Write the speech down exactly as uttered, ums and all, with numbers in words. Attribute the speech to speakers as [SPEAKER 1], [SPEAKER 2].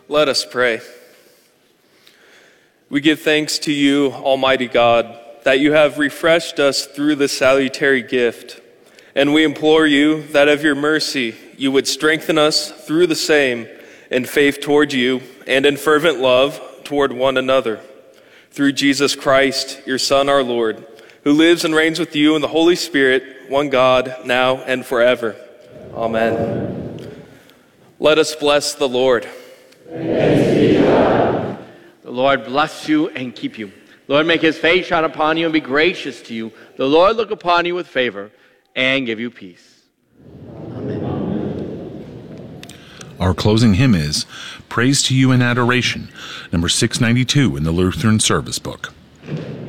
[SPEAKER 1] Let us pray. We give thanks to you, Almighty God, that you have refreshed us through this salutary gift, and we implore you that of your mercy you would strengthen us through the same in faith toward you and in fervent love toward one another. Through Jesus Christ, your Son, our Lord, who lives and reigns with you in the Holy Spirit, one God, now and forever. Amen. Let us bless the Lord.
[SPEAKER 2] Thanks be to God. The Lord bless you and keep you. Lord, make his face shine upon you and be gracious to you. The Lord look upon you with favor and give you peace. Amen.
[SPEAKER 3] Our closing hymn is Praise to You in Adoration, number six ninety-two in the Lutheran Service Book.